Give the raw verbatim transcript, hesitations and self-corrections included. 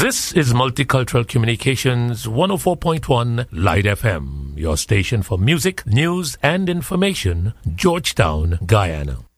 This is Multicultural Communications one oh four point one Light F M, your station for music, news and information, Georgetown, Guyana.